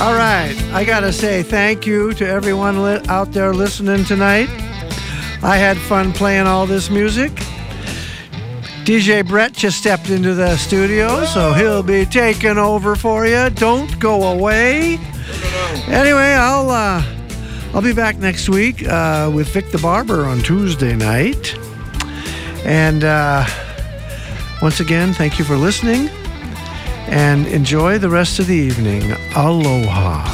All right, I gotta say thank you to everyone out there listening tonight. I had fun playing all this music. DJ Brett just stepped into the studio, so he'll be taking over for you. Don't go away. Anyway, I'll be back next week with Vic the Barber on Tuesday night. And once again, thank you for listening, and enjoy the rest of the evening. Aloha.